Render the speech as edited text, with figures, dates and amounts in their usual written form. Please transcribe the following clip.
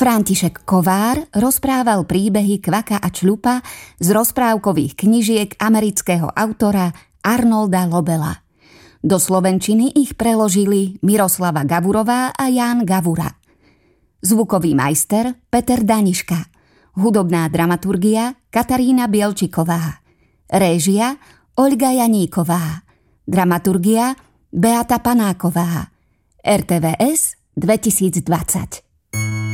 František Kovár rozprával príbehy Kvaka a Čľupa z rozprávkových knižiek amerického autora Arnolda Lobela. Do slovenčiny ich preložili Miroslava Gavurová a Ján Gavura. Zvukový majster Peter Daniška. Hudobná dramaturgia Katarína Bielčiková. Réžia Oľga Janíková. Dramaturgia Beata Panáková. RTVS 2020.